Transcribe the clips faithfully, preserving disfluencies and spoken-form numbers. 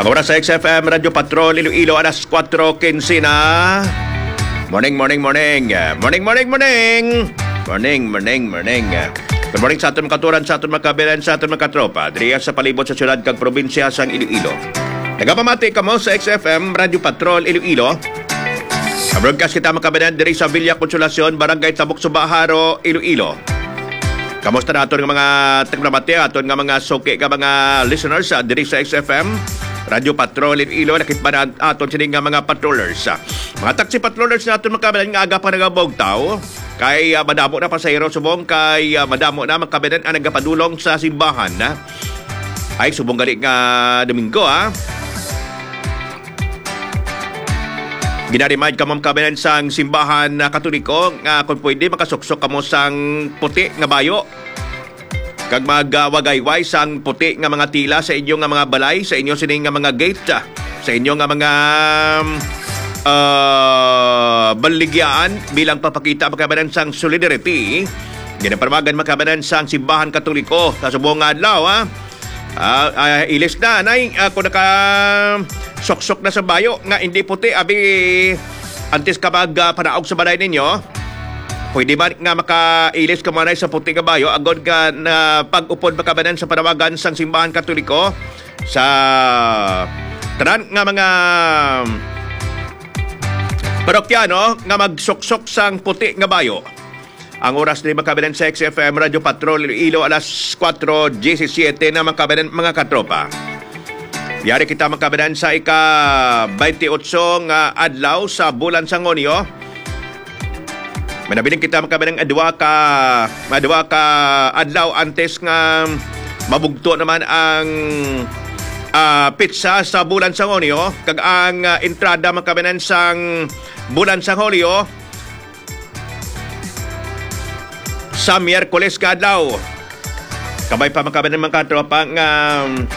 Ang oras sa X F M Radio Patrol Iloilo, alas kwatro kinse na. Morning, morning, morning. Morning, morning, morning. Morning, morning, morning. Good morning sa aton makaturan, sa aton makabilan, sa aton makatropa. Diriya sa palibot sa syudad kag probinsya sang Iloilo. Nagapamati kamo sa X F M Radio Patrol Iloilo. Ang broadcast kita makabilan diri sa Villa Consolacion, Barangay Tabok Subaharo, Iloilo. Kamusta na aton nga mga teknamati, aton nga mga suki nga mga listeners uh, diri sa X F M Radio Patrol Iloilo. Nakitba na aton sining nga mga patrollers. Mga taxi patrollers na aton makabilan nga aga pa nagabog tao. Kay uh, madamo na pasahero subong kay uh, madamo na makabilan ang nagapadulong sa simbahan. Na. Ay subong gali nga Domingo ha. Ginarimind ka mo makabilan sang simbahan na Katoliko nga kung pwede makasuksok kamo sang puti nga bayo. Kag magwagayway sang puti nga mga tila sa inyo nga mga balay, sa inyo sining nga mga gate, sa inyo nga mga uh, baligyan bilang papakita makabanan sang solidarity. Ginaparmagan makabanan sang simbahan Katoliko sa subong adlaw ha. Uh, uh, ilis na nay uh, kung naka sok-sok na sa bayo nga hindi puti abi antes ka mag uh, panaog sa balay ninyo. Pwede ba nga makailis ka manay sa puti nga bayo agod ka na pag-upod makabanan sa panawagan sang simbahan Katoliko sa tanan nga mga parokyano nga magsuksok sang puti nga bayo. Ang oras ni makabanan sa X F M Radio Patrol Iloilo, alas kwatro diecisiete na makabanan mga katropa. Yari kita makabanan sa ika twenty-eight nga adlaw sa bulan sang Hunyo. Manabiling kita makabanan adwa ka adwa ka adlaw antes nga mabugto naman ang uh, pizza sa bulan sang Hunyo. Kag ang uh, entrada makabanan sang bulan sang Hulyo sa Miyerkules kadlaw. Kabay pa makabanan mga katropa nga um,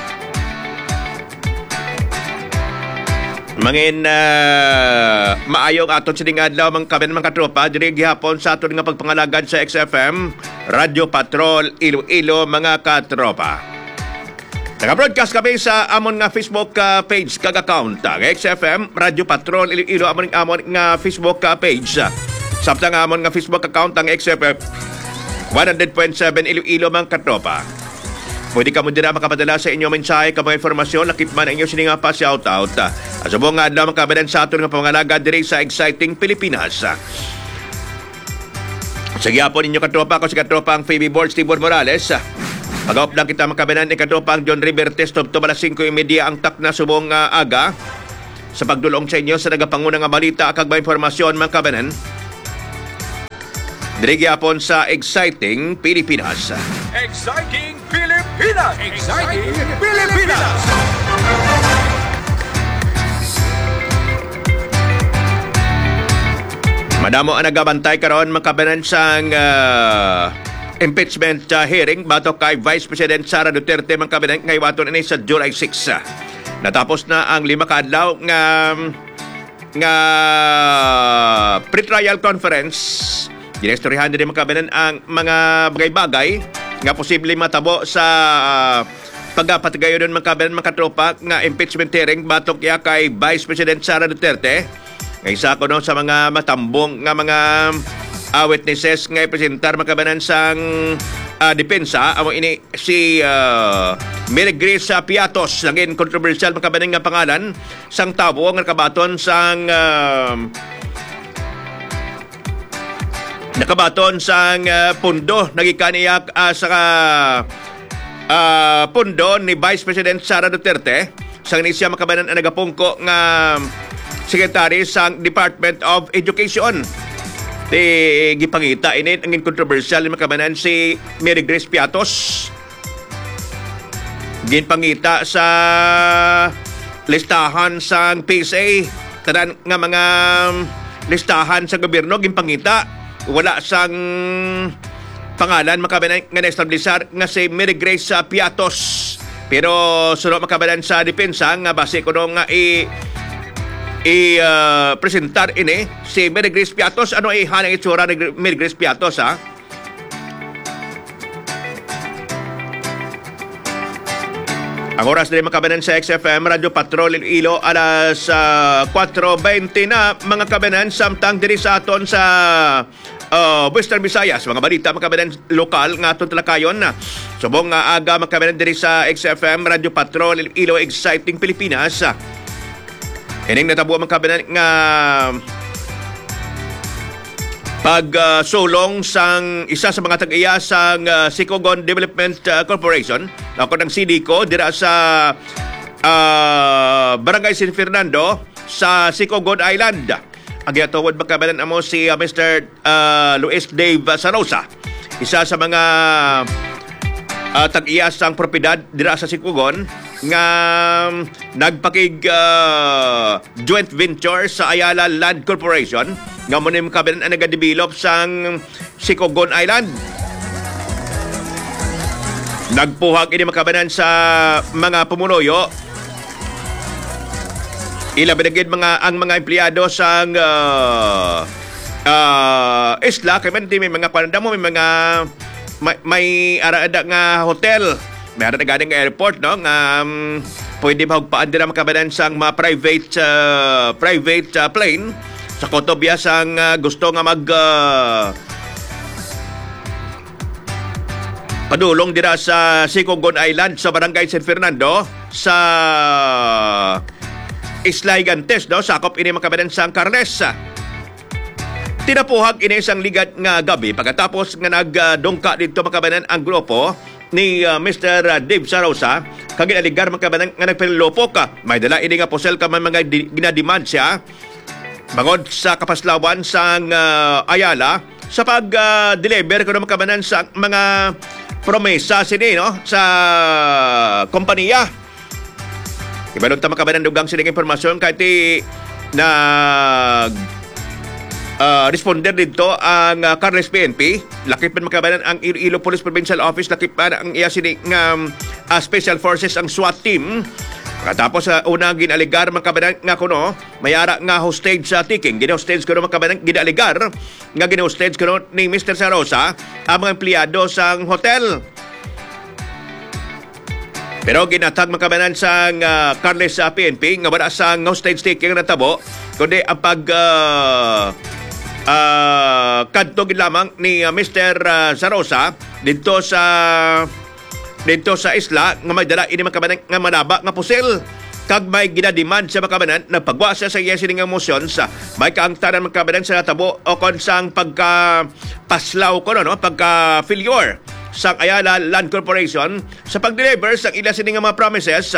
mangin uh, maayong aton sining adlaw mga kabanan mga katropa diri gihapon sa aton nga pagpangalagad sa X F M Radio Patrol Iloilo mga katropa. Naka-broadcast kami sa amon nga Facebook uh, page kag account uh, X F M Radio Patrol Iloilo, amon amon nga Facebook uh, page. Uh, Samtang amon nga Facebook account ang X F M one hundred point seven Iloilo mga katropa. Pwede ka mo dira makapadala sa inyo mensahe ka mga informasyon, lakip man ang inyo sininga pa shout-out. At subong nga adlaw makabadan sa aton nga pangalaga diri sa exciting Pilipinas. Sige po ninyo katropa, ko si katropa ang Phoebe Board, Steve Morales. Pag-op lang kita makabadan ni katropa ang John River Test of to alas singko media ang tak na subong uh, aga. Sa pagdulong sa inyo sa nagapangunang nga balita kag mga informasyon mga kabanan. Diri gyapon sa exciting Pilipinas. Exciting Pilipinas! Exciting Pilipinas! Madamo ang nagabantay karon makabanan sang uh, impeachment uh, hearing batok kay Vice President Sara Duterte makabanan ngay waton ini sa July six. Natapos na ang lima ka adlaw nga nga pre-trial conference. Ginestoryahan din makabanan ang mga bagay-bagay nga posible matabo sa uh, pagpatigayon ng makabanan mga katropa nga impeachment hearing batok ya kay Vice President Sara Duterte. Nga isa ko no, sa mga matambong nga mga uh, witnesses nga ipresentar makabanan sang uh, depensa. Amo ini si uh, Mary Grace Piatos, langin controversial makabanan nga pangalan sang tabo nga kabaton sang uh, nakabaton sang uh, pundo nagikaniyak uh, sa uh, pundo ni Vice President Sara Duterte sang ni siya makabanan ang nagapungko nga Secretary sang Department of Education. Di gipangita ini ang controversial makabanan si Mary Grace Piatos. Ginpangita sa listahan sang P S A, tanan nga mga listahan sa gobyerno ginpangita. Wala sang pangalan makabanan nga na-establisar nga si Mary Grace Piatos. Pero sunod makabanan sa depensa nga base ko nga i i-presentar uh, ini si Mary Grace Piatos. Ano ay hanang itsura ni Mary Grace Piatos ha? Ang oras din makabanan sa X F M, Radyo Patrol Iloilo, alas uh, four twenty na mga kabanan, samtang diri sa aton sa uh, Western Visayas. Mga balita makabanan lokal nga aton talakayon na. Subong nga aga makabanan diri sa X F M, Radyo Patrol Iloilo, Exciting Pilipinas. Ining natabo makabanan nga pagsulong uh, sang isa sa mga tag-iya sang uh, Sicogon Development uh, Corporation, ako ng C D C O dira sa uh, Barangay San Fernando sa Sicogon Island. Ang gitawad magkabalan amo si uh, Mister Uh, Luis Dave Sarosa, isa sa mga uh, tag-iya sang propiedad dira sa Sicogon nga nagpakig uh, joint venture sa Ayala Land Corporation nga mo nim kabanan ang nagadevelop sang Sicogon Island. Nagpuhag ini makabanan sa mga pumunuyo. Ilabi na gid mga ang mga empleyado sang uh, uh, isla kay man may mga pananda mo may mga may, may araada nga hotel. Meron na ganing airport, no? Nga um, pwede mahugpaan din ang makabanan sang mga private uh, private uh, plane sa Cotobia sang uh, gusto nga mag uh, padulong dira sa Sicogon Island sa Barangay San Fernando sa Isla Higantes, no? Sakop ini makabanan sang Carles. Tinapuhag ini sang ligat nga gabi pagkatapos nga nagdungka dito makabanan ang grupo ni uh, Mister Dave Sarosa kag ginaligar makabanan nga nagpilopok ka. May dala ini nga posel ka man mga di, ginademand siya bangod sa kapaslawan sang uh, Ayala sa pag-deliver uh, kuno makabanan sa mga promesa sini, no, sa kompanya. Ibalon ta makabanan dugang sining impormasyon kay ti nag Uh, responder dito ang uh, Carles P N P. Lakip man makabanan ang Iloilo Police Provincial Office. Lakip man ang iya sining um, uh, Special Forces ang SWAT team. Katapos sa uh, unang ginaligar makabanan nga kuno mayara nga hostage sa uh, taking. Gina-hostage kuno makabanan ginaligar nga gina-hostage kuno ni Mister Sarosa ang mga empleyado sang hotel. Pero ginatag makabanan sa uh, Carles uh, P N P nga wala sa hostage taking na tabo kundi ang pag uh, Uh, kadtog lamang ni uh, Mister Uh, Sarosa dito sa dito sa isla nga may dala ini makabanan nga manaba nga pusil kag may ginademand sa makabanan na pagwa sa sa sining emosyon sa may kaangtaran makabanan sa tabo o kon sang pagka paslaw ko no pagka failure sang Ayala Land Corporation sa pag-deliver sang ila sining mga promises.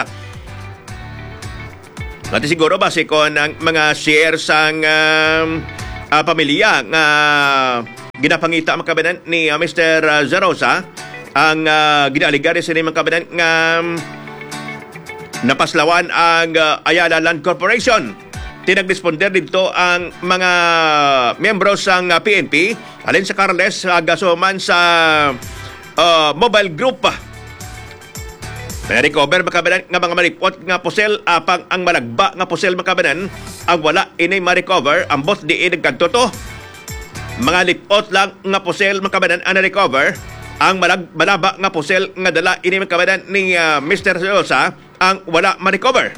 At siguro base ko ng mga share sang um, Uh, pamilya nga uh, ginapangita ang kabanan ni uh, Mister Uh, Zarosa ang uh, ginaaligari sa mga kabanan nga um, napaslawan ang uh, Ayala Land Corporation. Tinag-responder dito ang mga miyembro sang uh, P N P alin sa Carles uh, gasuman sa uh, mobile group. Na-recover makabanan nga mga maripot nga posel apang ang malagba nga posel makabanan ang wala inay ma-recover ang bot di nagkanto. Mga lipot lang nga posel makabanan ang na-recover ang malag, malaba nga posel nga dala inay makabanan ni uh, Mister Sarosa ang wala ma-recover.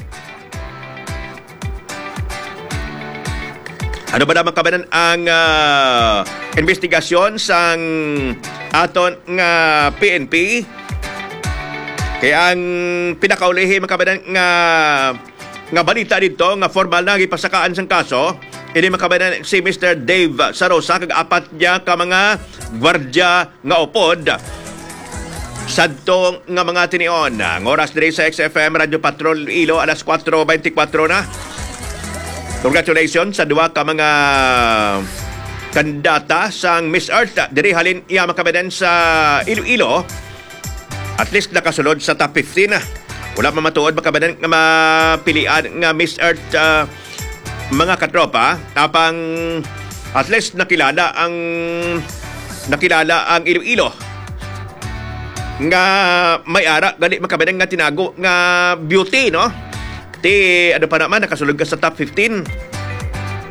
Ano ba naman kabanan ang uh, investigasyon sang aton nga P N P? Kaya ang pinakaulihi makabanan nga nga balita dito nga formal na gipasakaan sang kaso ini makabanan si Mister Dave Sarosa kag apat niya ka mga gwardiya nga upod sadtong nga mga tinion. Ang oras diri sa X F M Radyo Patrol Iloilo alas four twenty-four na. Congratulations sa duwa ka mga kandidata sang Miss Earth diri halin iya makabanan sa Iloilo. At least nakasulod sa top fifteen na. Wala mamatuod makabanan nga mapilian nga Miss Earth uh, mga katropa. Tapang at least nakilala ang nakilala ang Iloilo. Nga may ara gali makabanan nga tinago nga beauty, no? Ti ano pa naman nakasulod ka sa top fifteen.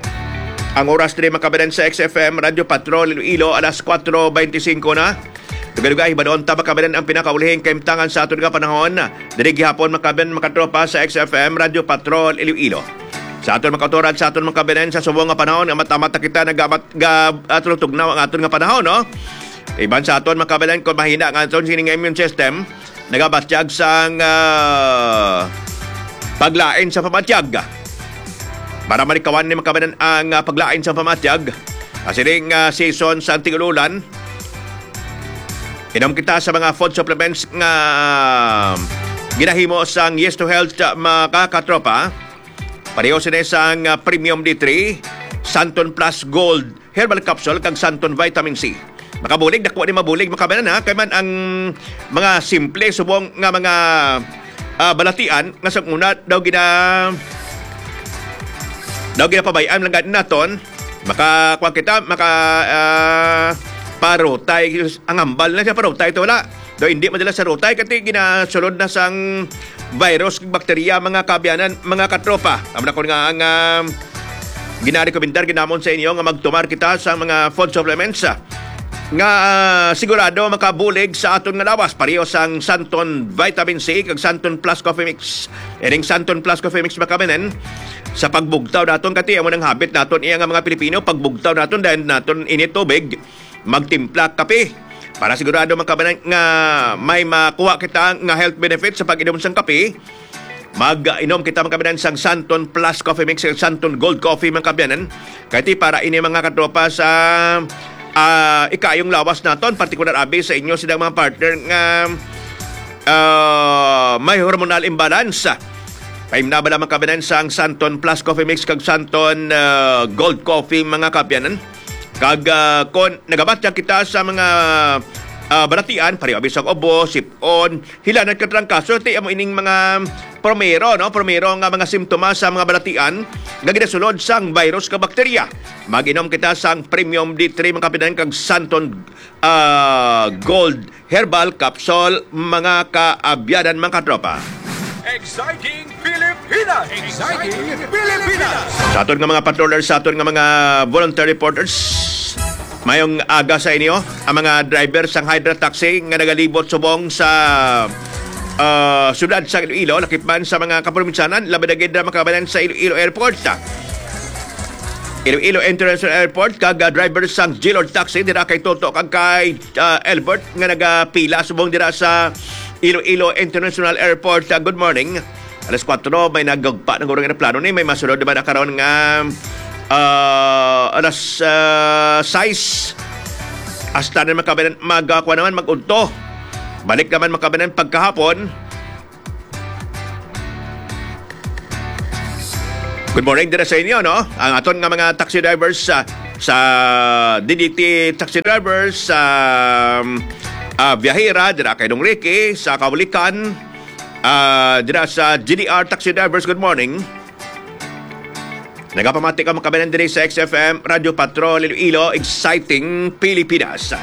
Ang oras din makabanan sa X F M Radyo Patrol Iloilo alas four twenty-five na. Lugar-lugar, hibadoon ta makabanan ang pinakaulihing kaimtangan sa aton nga panahon. Diri gihapon makabanan makatropa sa X F M, Radio Patrol, Iloilo. Sa aton makaturan sa aton makabanan sa subong nga panahon, nga mata-mata kita nagamat ga aton tugnaw ang aton nga panahon, no? Iban sa aton makabanan kung mahina ang aton sining immune system, nagabatyag sang uh, paglain sa pamatyag. Para malikawan ni makabanan ang uh, paglain sa pamatyag, asiring uh, season sa tigululan, inom kita sa mga food supplements nga uh, ginahimo sang Yes to Health uh, makakatropa. Pareho sila sang uh, Premium D three, Santon Plus Gold Herbal Capsule kag Santon Vitamin C. Makabulig, dakwa ni mabulig makabanan ha. Kaya man ang mga simple subong nga mga uh, balatian nga sa una daw gina daw ginapabayaan lang naton. Maka kuwan kita maka uh, parotay ang ambal na siya parotay ito wala. Do hindi madala sa rotay kasi ginasulod na sang virus bakterya mga kabyanan mga katropa. Amo na ko nga ang uh, ginarekomendar ginamon sa inyo nga magtumar kita sa mga food supplements uh, nga uh, sigurado makabulig sa aton nga lawas pareho sang Santon Vitamin C kag Santon Plus Coffee Mix. Ining Santon Plus Coffee Mix makamenan sa pagbugtaw naton kati amo nang habit naton iya nga mga Pilipino pagbugtaw naton dahil naton init tubig magtimpla kape para sigurado makabanan nga may makuha kita nga health benefits sa pag-inom sang kape. Mag-inom kita makabanan sang Santon Plus Coffee Mix sa Santon Gold Coffee makabanan kaya para ini mga katropa sa uh, ikayong lawas naton partikular abi sa inyo silang mga partner nga uh, may hormonal imbalance. Kaya nabala makabanan sang Santon Plus Coffee Mix kag Santon uh, Gold Coffee mga kabyanan. Kag uh, kon nagabatya kita sa mga uh, baratian, pareho abi sa obo, sipon, hilanat katrangkaso, ti amo ining mga promero, no? Promero nga mga simptomas sa mga baratian nga ginasulod sang virus ka bakterya. Mag-inom kita sang Premium D three mga kapinan kag Santon uh, Gold Herbal Capsule mga kaabyadan mga katropa. Exciting Pilipinas! Exciting Pilipinas! Sa aton nga mga patrollers, sa aton nga mga voluntary reporters, mayong aga sa inyo ang mga driver sang Hydra Taxi nga nagalibot subong sa uh, sudad sa Iloilo, lakipman sa mga kaprobinsyanan, laban na gid na makabanan sa Iloilo Airport. Iloilo International Airport kag uh, driver sang G-Lord Taxi dira kay Toto kag kay uh, Albert nga nagapila subong dira sa Iloilo International Airport. Uh, good morning. Alas kwatro, may nagagpa ng gurong plano ni. May masunod naman na karoon nga uh, alas uh, sais. Hasta na makabanan magkakuha naman mag-unto. Balik naman makabanan pagkahapon. Good morning din sa inyo, no? Ang aton nga mga taxi drivers uh, sa D D T taxi drivers sa um, Uh, biyahera, dira kay Dong Ricky, sa Kaulikan, uh, dira sa G D R Taxi Drivers, good morning. Nagapamati ka makabanan diri sa X F M, Radio Patrol, Iloilo, Exciting Pilipinas.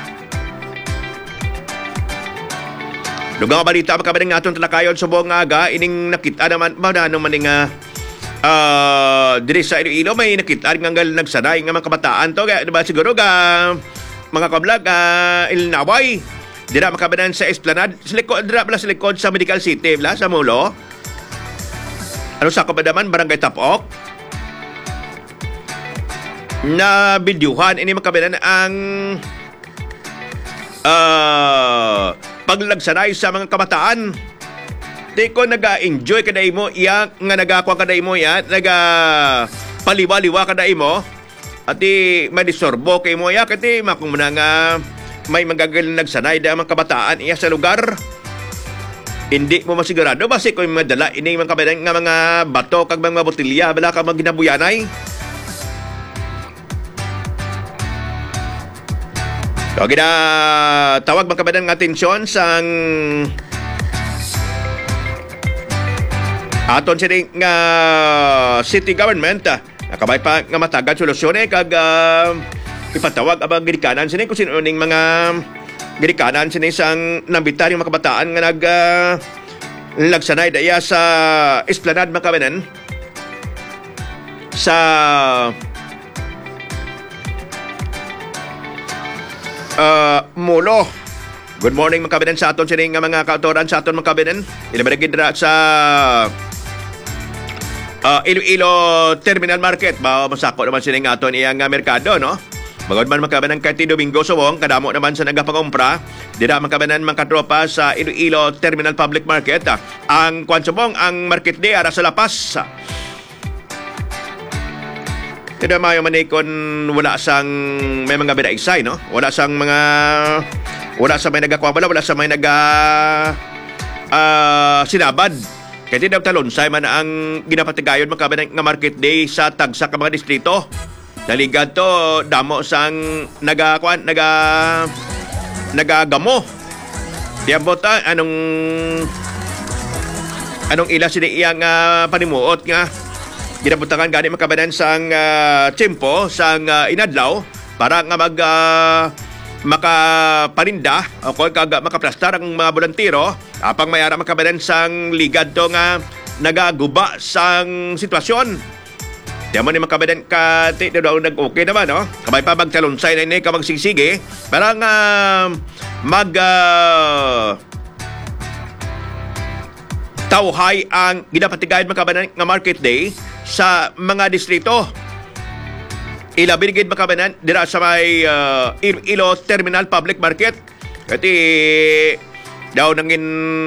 Lugang balita makabanan nga itong talakayon sa buong aga, ining nakita naman, ba naman nga uh, diri sa Iloilo, may nakita nga nagsanay nga mga kabataan to, kaya diba siguro ga mga kablag, uh, Ilnaway, dira makabanan sa Esplanade, sa likod, dira pala sa likod sa Medical City, bla, sa Mulo. Ano sa kabadaman, Barangay Tapok. Na bidyuhan, ini makabanan ang uh, paglagsanay sa mga kabataan. Di ko naga-enjoy kaday mo, iya, nga nagakwa kaday mo, iya, naga paliwa-liwa kaday mo, at di madisorbo kay mo, iya, kati makung muna nga may magagaling nagsanay da mga kabataan iya sa lugar. Hindi mo masigurado basi kung mga dala ini mga kabataan nga mga bato kag mga botilya bala ka maginabuyanay. So gina tawag mga kabataan nga atensyon sang aton sining nga city government uh, nakabay pa nga matagad solusyon eh kag uh, ipatawag abang girikanan sini kung sino ning mga girikanan sini sang nambitar yung mga kabataan nga nag uh, nagsanay daya sa Esplanade makabanan sa uh, Mulo Good morning mga kabinan sa aton sining nga mga kautoran sa aton mga kabinan. Ilabarigid ra sa uh, Iloilo Terminal Market. Ba masako naman sining aton iyang uh, merkado, no? Magod man makabanan kay Domingo Subong, kadamo naman sa nagapangumpra. Dira makabanan mga katropa sa Iloilo Terminal Public Market. Ah. Ang Kwan Subong, ang market day ara sa La Paz. Kaya mayo manikon wala sang may mga binaisay, no? Wala sang mga wala sa may nagakuha wala, wala sa may naga uh, sinabad. Kaya di daw talonsay man ang ginapatigayon makabanan nga market day sa tagsa ka mga distrito. Naligad to, damo sang naga, kwan, naga, nagagamo. Tiyambot, ah, anong, anong ila siniyang uh, panimuot nga. Ginabutangan gani makabanan sang uh, tiyempo, sang uh, inadlaw, para nga mag, uh, makaparinda, o kung kaga makaplastar ang mga volantiro, apang mayara makabanan sang ligad to nga nagaguba sang sitwasyon. Diyan mo ni makabadan ka, ti, daw nag-okay naman, no? Kamay pa magtalonsay na ini, ka magsigsige. Parang uh, mag... Uh, tauhay ang ginapatigayan makabanan nga market day sa mga distrito. Ilabinigid makabanan dira sa may uh, Iloilo Terminal Public Market. Kasi daw nangin...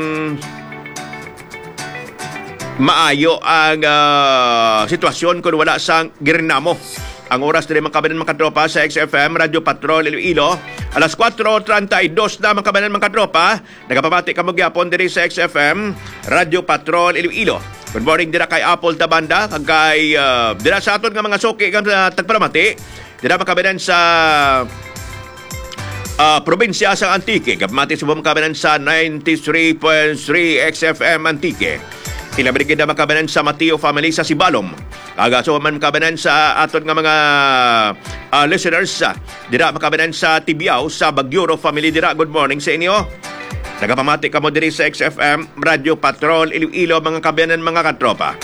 maayo ang uh, sitwasyon kung wala sang girinamo. Ang oras din mga kabanan mga katropa sa X F M, Radio Patrol Iloilo. Alas four thirty-two na mga kabanan mga katropa. Nagapamati ka magyapon diri sa X F M, Radio Patrol Iloilo. Good morning dira kay Apple Tabanda, kag kay uh, dira sa aton nga mga suki nga uh, tagparamati. Dira mga kabanan sa uh, probinsya sa Antique. Kapamati sa mga kabanan sa ninety-three point three X F M Antique. Ilabrigid na makabanan sa Mateo family sa Sibalom. Kagaso man makabanan sa aton nga mga uh, listeners. Uh, dira makabanan sa Tibiao sa Bagyoro family dira. Good morning sa inyo. Nagapamati ka mo diri sa X F M, Radio Patrol Iloilo mga kabanan mga katropa.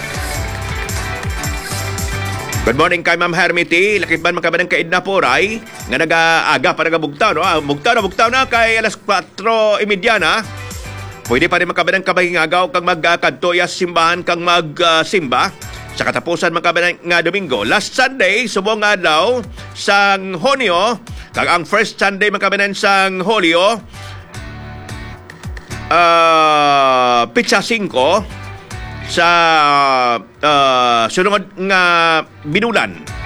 Good morning kay Ma'am Hermity. Lakit man makabanan kay Edna Poray nga nag-aga para nagabugtaw, no? Ah, bugtaw na bugtaw na kay alas four thirty na. Pwede pa rin makabanan kabahingagaw kang magkadtoyas simbahan kang magsimba. Uh, sa katapusan makabanan nga Domingo. Last Sunday, subong nga daw sang Honyo. Kag ang first Sunday makabanan sang Holyo. Uh, Pizza five sa uh, sunod nga binulan.